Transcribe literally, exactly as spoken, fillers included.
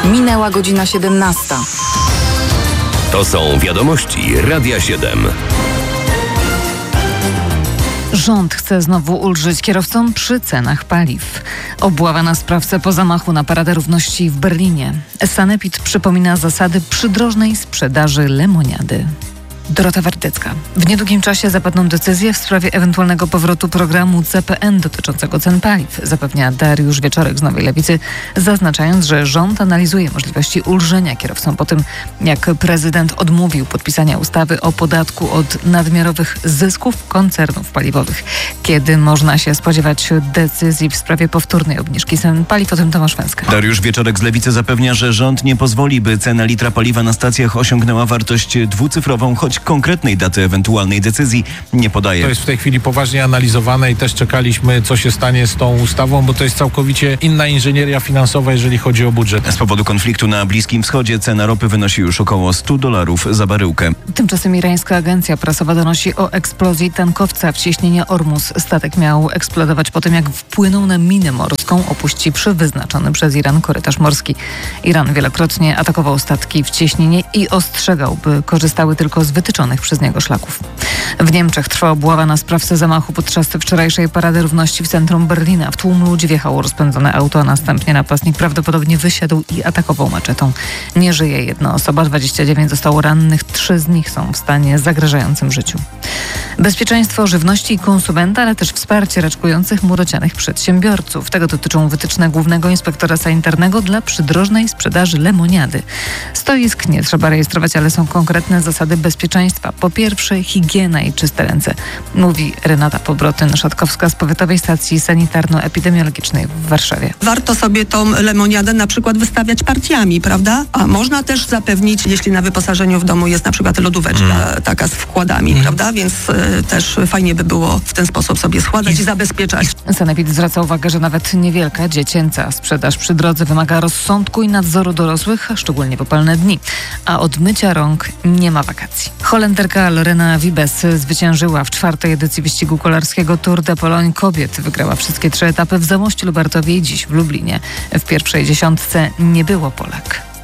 Minęła godzina siedemnasta. To są wiadomości Radia siedem. Rząd chce znowu ulżyć kierowcom przy cenach paliw. Obława na sprawcę po zamachu na Paradę Równości w Berlinie. Sanepid przypomina zasady przydrożnej sprzedaży lemoniady. Dorota Wardecka. W niedługim czasie zapadną decyzje w sprawie ewentualnego powrotu programu C P N dotyczącego cen paliw, zapewnia Dariusz Wieczorek z Nowej Lewicy, zaznaczając, że rząd analizuje możliwości ulżenia kierowcom po tym, jak prezydent odmówił podpisania ustawy o podatku od nadmiarowych zysków koncernów paliwowych. Kiedy można się spodziewać decyzji w sprawie powtórnej obniżki cen paliw? O tym Tomasz Węska. Dariusz Wieczorek z Lewicy zapewnia, że rząd nie pozwoli, by cena litra paliwa na stacjach osiągnęła wartość dwucyfrową, choć konkretnej daty ewentualnej decyzji nie podaje. To jest w tej chwili poważnie analizowane i też czekaliśmy, co się stanie z tą ustawą, bo to jest całkowicie inna inżynieria finansowa, jeżeli chodzi o budżet. Z powodu konfliktu na Bliskim Wschodzie cena ropy wynosi już około sto dolarów za baryłkę. Tymczasem irańska agencja prasowa donosi o eksplozji tankowca w cieśninie Ormus. Statek miał eksplodować po tym, jak wpłynął na minę morską, opuściwszy wyznaczony przez Iran korytarz morski. Iran wielokrotnie atakował statki w cieśninie i ostrzegał, by korzystały tylko z wytyczonych przez niego szlaków. W Niemczech trwa obława na sprawcę zamachu podczas wczorajszej Parady Równości w centrum Berlina. W tłum ludzi wjechało rozpędzone auto, a następnie napastnik prawdopodobnie wysiadł i atakował maczetą. Nie żyje jedna osoba, dwadzieścia dziewięć zostało rannych, trzy z nich są w stanie zagrażającym życiu. Bezpieczeństwo żywności i konsumenta, ale też wsparcie raczkujących murocianych przedsiębiorców. Tego dotyczą wytyczne Głównego Inspektora Sanitarnego dla przydrożnej sprzedaży lemoniady. Stoisk nie trzeba rejestrować, ale są konkretne zasady bezpieczeństwa. Po pierwsze, higiena i czyste ręce, mówi Renata Pobrotyn-Szatkowska z Powiatowej Stacji Sanitarno-Epidemiologicznej w Warszawie. Warto sobie tą lemoniadę na przykład wystawiać partiami, prawda? A można też zapewnić, jeśli na wyposażeniu w domu jest na przykład lodóweczka mm. taka z wkładami, mm. prawda? Więc y, też fajnie by było w ten sposób sobie składać i, i zabezpieczać. Sanepid zwraca uwagę, że nawet niewielka, dziecięca sprzedaż przy drodze wymaga rozsądku i nadzoru dorosłych, szczególnie w upalne dni. A od mycia rąk nie ma wakacji. Holenderka Lorena Wiebes zwyciężyła w czwartej edycji wyścigu kolarskiego Tour de Pologne kobiet. Wygrała wszystkie trzy etapy w Zamościu Lubartowie i dziś w Lublinie. W pierwszej dziesiątce nie było Polak.